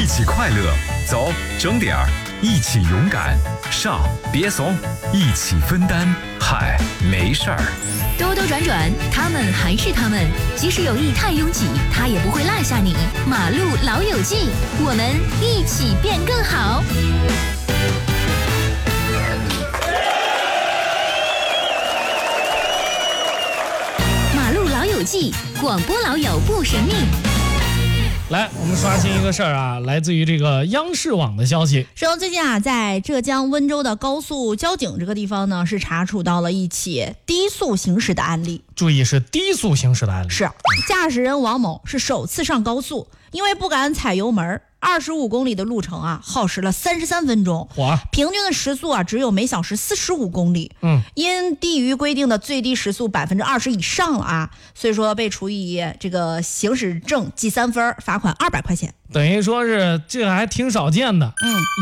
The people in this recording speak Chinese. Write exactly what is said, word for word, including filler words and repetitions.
一起快乐，走，整点儿，一起勇敢，上，别怂，一起分担，嗨，没事儿。 兜兜转转，他们还是他们，即使友谊太拥挤，他也不会落下你。马路老友记，我们一起变更好。马路老友记，广播老友不神秘。 来，我们刷新一个事儿啊，来自于这个央视网的消息。 说最近啊，在浙江温州的高速交警这个地方呢，是查处到了一起低速行驶的案例。 注意，是低速行驶的案例。 是，驾驶人王某是首次上高速，因为不敢踩油门，二十五公里的路程啊，耗时了三十三分钟， 哇， 平均的时速啊只有每小时四十五公里。 嗯， 因低于规定的最低时速百分之二十以上了啊，所以说被处以这个行驶证记三分，罚款二百块钱。 等于说是这个还挺少见的。 嗯。